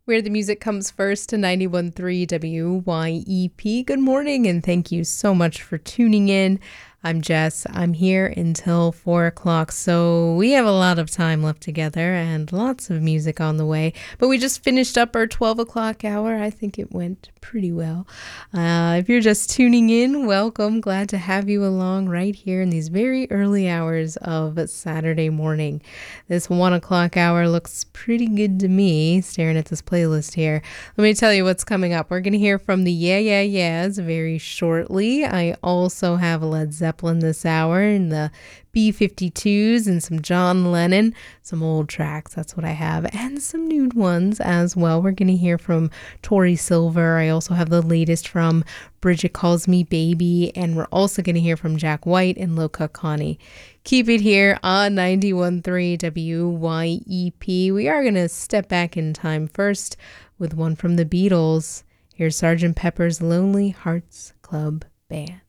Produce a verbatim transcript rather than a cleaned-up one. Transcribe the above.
Where the music comes first to ninety-one point three W Y E P. Good morning, and thank you so much for tuning in. I'm Jess. I'm here until four o'clock, so we have a lot of time left together and lots of music on the way. But we just finished up our twelve o'clock hour. I think it went pretty well. Uh, if you're just tuning in, welcome. Glad to have you along right here in these very early hours of Saturday morning. This one o'clock hour looks pretty good to me, staring at this playlist here. Let me tell you what's coming up. We're going to hear from the Yeah Yeah Yeahs very shortly. I also have Led Zeppelin this hour and the B fifty-twos and some John Lennon, some old tracks, that's what I have, and some new ones as well. We're going to hear from Tori Silver. I also have the latest from Bridget Calls Me Baby, and we're also going to hear from Jack White and Loka Connie. Keep it here on ninety-one point three W Y E P. We are going to step back in time first with one from the Beatles. Here's Sergeant Pepper's Lonely Hearts Club Band.